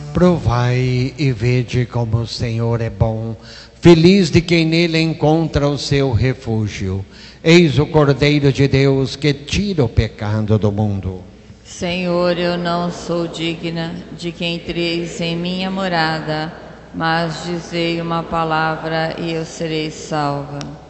Provai e vede como o Senhor é bom. Feliz de quem nele encontra o seu refúgio. Eis o Cordeiro de Deus que tira o pecado do mundo. Senhor, eu não sou digna de que entreis em minha morada, mas dizei uma palavra e eu serei salva.